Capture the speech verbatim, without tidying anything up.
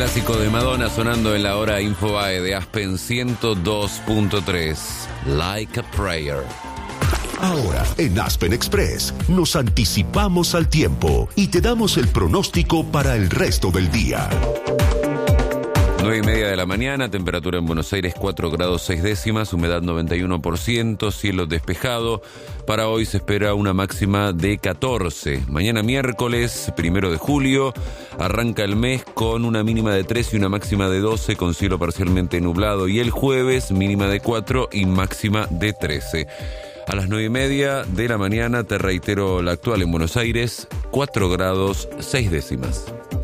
Clásico de Madonna sonando en la hora Infobae de Aspen ciento dos punto tres. Like a Prayer. Ahora, en Aspen Express, nos anticipamos al tiempo y te damos el pronóstico para el resto del día. nueve y media de la mañana, temperatura en Buenos Aires cuatro grados seis décimas, humedad noventa y uno por ciento, cielo despejado. Para hoy se espera una máxima de catorce. Mañana miércoles, primero de julio, arranca el mes con una mínima de tres y una máxima de doce, con cielo parcialmente nublado. Y el jueves, mínima de cuatro y máxima de trece. A las nueve y media de la mañana, te reitero la actual en Buenos Aires, cuatro grados seis décimas.